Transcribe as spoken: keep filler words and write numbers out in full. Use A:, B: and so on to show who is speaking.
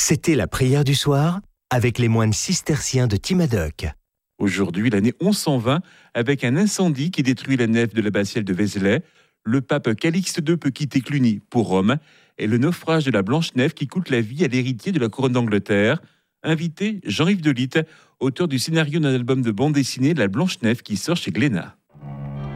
A: C'était la prière du soir avec les moines cisterciens de Timadoc.
B: Aujourd'hui, l'année onze cent vingt, avec un incendie qui détruit la nef de l'abbatiale de Vézelay, le pape Calixte deux peut quitter Cluny pour Rome et le naufrage de la Blanche-Nef qui coûte la vie à l'héritier de la couronne d'Angleterre. Invité Jean-Yves Delitte, auteur du scénario d'un album de bande dessinée La Blanche-Nef qui sort chez Glénat.